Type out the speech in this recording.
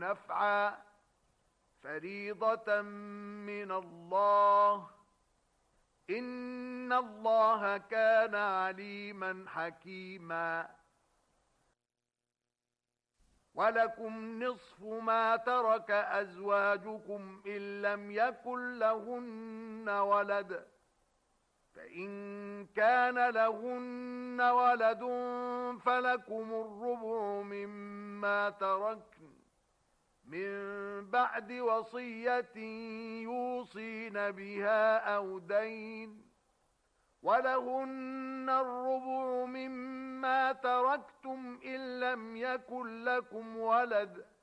نفعا فريضة من الله إن الله كان عليما حكيما ولكم نصف ما ترك أزواجكم إن لم يكن لهن ولد فإن كان لهن ولد فلكم الربع مما تركن من بعد وصية يوصين بها أو دين ولهن الربع مما تركتم إن لم يكن لكم ولد